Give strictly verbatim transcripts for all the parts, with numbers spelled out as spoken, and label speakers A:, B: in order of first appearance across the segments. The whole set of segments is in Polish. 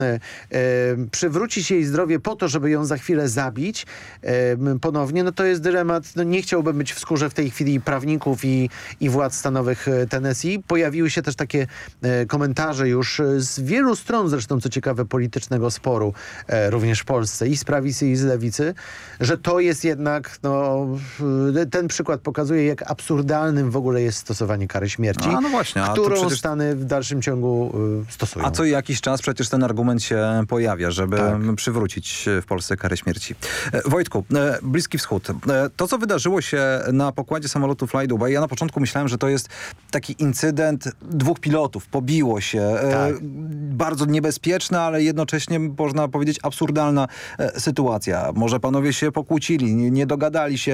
A: przywrócić jej zdrowie po to, żeby ją za chwilę zabić ponownie, no to jest dylemat. No nie chciałbym być w skórze w tej chwili prawników i, i władz stanowych Tennessee. Pojawiły się też takie komentarze już z wielu stron, zresztą co ciekawe, politycznego sporu, również w Polsce, i z prawicy, i z lewicy, że to jest jednak, no, ten przykład pokazuje, jak absurdalnym w ogóle jest stosowanie kary śmierci,
B: a no właśnie, a
A: którą
B: przecież...
A: Stany w dalszym ciągu stosują.
B: A co jakiś czas przecież ten argument się pojawia, żeby
A: tak.
B: przywrócić w Polsce karę śmierci. Wojtku, Bliski Wschód. To, co wydarzyło się na pokładzie samolotu Fly Dubai, ja na początku myślałem, że to jest taki incydent dwóch pilotów. Pobiło się. Tak. Bardzo niebezpieczna, ale jednocześnie można powiedzieć absurdalna sytuacja. Może panowie się pokłócili, nie, nie dogadali się.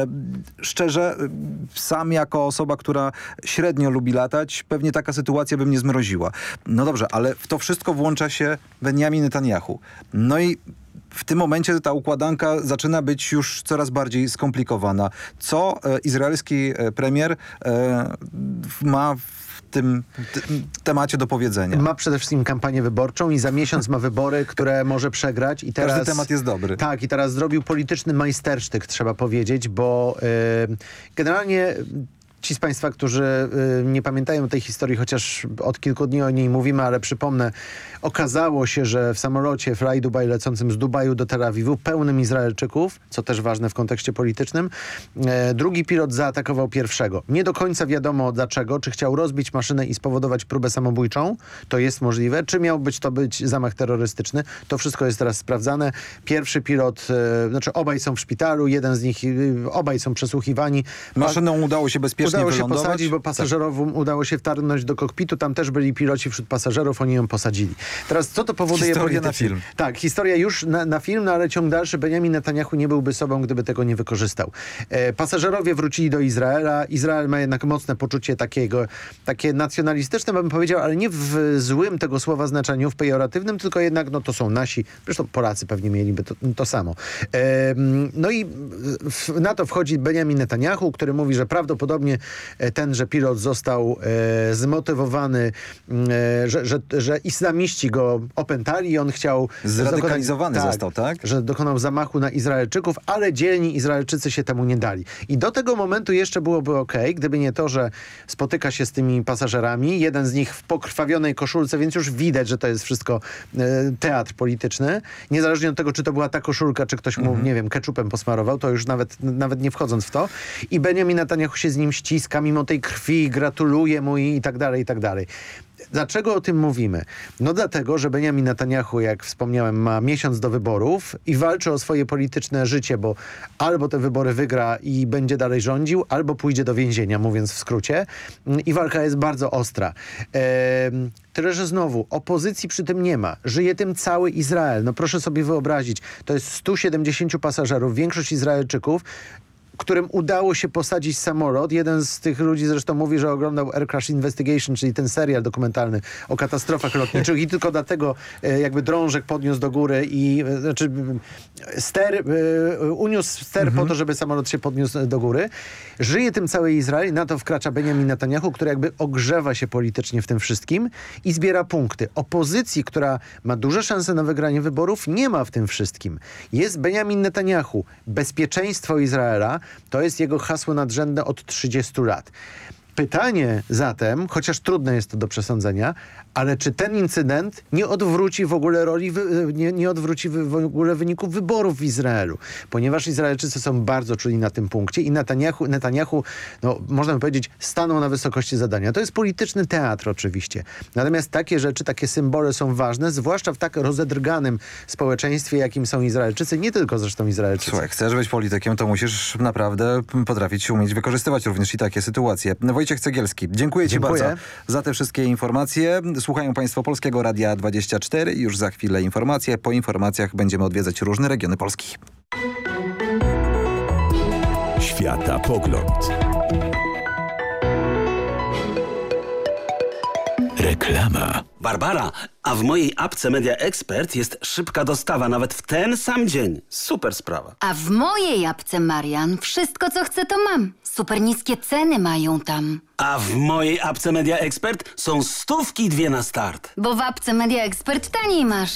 B: Szczerze, sam jako osoba, która średnio lubi latać, pewnie taka sytuacja by mnie zmroziła. No dobrze, ale w to wszystko włącza się Benjamin Netanyahu. No i w tym momencie ta układanka zaczyna być już coraz bardziej skomplikowana. Co e, izraelski e, premier e, ma w tym t- temacie do powiedzenia?
A: Ma przede wszystkim kampanię wyborczą i za miesiąc ma wybory, które może przegrać. I teraz,
B: każdy temat jest dobry.
A: Tak, i teraz zrobił polityczny majstersztyk, trzeba powiedzieć, bo yy, generalnie... Ci z Państwa, którzy y, nie pamiętają tej historii, chociaż od kilku dni o niej mówimy, ale przypomnę, okazało się, że w samolocie Fly Dubai lecącym z Dubaju do Tel Awiwu, pełnym Izraelczyków, co też ważne w kontekście politycznym, e, drugi pilot zaatakował pierwszego. Nie do końca wiadomo dlaczego, czy chciał rozbić maszynę i spowodować próbę samobójczą, to jest możliwe, czy miał być to być zamach terrorystyczny, to wszystko jest teraz sprawdzane. Pierwszy pilot, e, znaczy obaj są w szpitalu, jeden z nich, e, obaj są przesłuchiwani.
B: Maszyną udało się bezpiecznie
A: Udało się
B: wylądować.
A: posadzić, bo pasażerom tak. udało się wtargnąć do kokpitu. Tam też byli piloci wśród pasażerów, oni ją posadzili. Teraz co to powoduje?
B: Historia na film.
A: Tak, historia już na, na film, no ale ciąg dalszy. Benjamin Netanyahu nie byłby sobą, gdyby tego nie wykorzystał. E, pasażerowie wrócili do Izraela. Izrael ma jednak mocne poczucie takiego, takie nacjonalistyczne, bym powiedział, ale nie w złym tego słowa znaczeniu, w pejoratywnym, tylko jednak, no to są nasi, zresztą Polacy pewnie mieliby to, to samo. E, no i w, na to wchodzi Benjamin Netanyahu, który mówi, że prawdopodobnie tenże pilot został e, zmotywowany, e, że, że, że islamiści go opętali i on chciał...
B: Zradykalizowany
A: dokonać,
B: został, tak?
A: Że dokonał zamachu na Izraelczyków, ale dzielni Izraelczycy się temu nie dali. I do tego momentu jeszcze byłoby okej, gdyby nie to, że spotyka się z tymi pasażerami, jeden z nich w pokrwawionej koszulce, więc już widać, że to jest wszystko e, teatr polityczny. Niezależnie od tego, czy to była ta koszulka, czy ktoś mu, mhm. nie wiem, keczupem posmarował, to już nawet, nawet nie wchodząc w to. I Benjamin Netanyahu się z nim ściska mimo tej krwi, gratuluje mu i, i tak dalej, i tak dalej. Dlaczego o tym mówimy? No dlatego, że Benjamin Netanyahu, jak wspomniałem, ma miesiąc do wyborów i walczy o swoje polityczne życie, bo albo te wybory wygra i będzie dalej rządził, albo pójdzie do więzienia, mówiąc w skrócie. I walka jest bardzo ostra. Eee, tyle, że znowu, opozycji przy tym nie ma. Żyje tym cały Izrael. No proszę sobie wyobrazić, to jest stu siedemdziesięciu pasażerów, większość Izraelczyków, którym udało się posadzić samolot. Jeden z tych ludzi zresztą mówi, że oglądał Air Crash Investigation, czyli ten serial dokumentalny o katastrofach lotniczych i tylko dlatego e, jakby drążek podniósł do góry i e, znaczy ster, e, uniósł ster mhm. po to, żeby samolot się podniósł do góry. Żyje tym cały Izrael. Na to wkracza Benjamin Netanyahu, który jakby ogrzewa się politycznie w tym wszystkim i zbiera punkty. Opozycji, która ma duże szanse na wygranie wyborów, nie ma w tym wszystkim. Jest Benjamin Netanyahu. Bezpieczeństwo Izraela to jest jego hasło nadrzędne od trzydziestu lat. Pytanie zatem, chociaż trudne jest to do przesądzenia, ale czy ten incydent nie odwróci w ogóle roli, nie, nie odwróci w ogóle wyników wyborów w Izraelu? Ponieważ Izraelczycy są bardzo czuli na tym punkcie i Netanyahu, Netanyahu no, można by powiedzieć, stanął na wysokości zadania. To jest polityczny teatr oczywiście. Natomiast takie rzeczy, takie symbole są ważne, zwłaszcza w tak rozedrganym społeczeństwie, jakim są Izraelczycy, nie tylko zresztą Izraelczycy.
B: Słuchaj, chcesz być politykiem, to musisz naprawdę potrafić umieć wykorzystywać również i takie sytuacje. Wojciech Cegielski, dziękuję Ci
A: Dziękuję.
B: bardzo za te wszystkie informacje. Słuchają Państwo Polskiego Radia dwadzieścia cztery. Już za chwilę informacje. Po informacjach będziemy odwiedzać różne regiony Polski.
C: Światapogląd. Reklama.
D: Barbara, a w mojej apce Media Expert jest szybka dostawa nawet w ten sam dzień. Super sprawa.
E: A w mojej apce, Marian, wszystko co chcę to mam. Super niskie ceny mają tam.
D: A w mojej apce Media Expert są stówki dwie na start.
E: Bo w apce Media Expert taniej masz.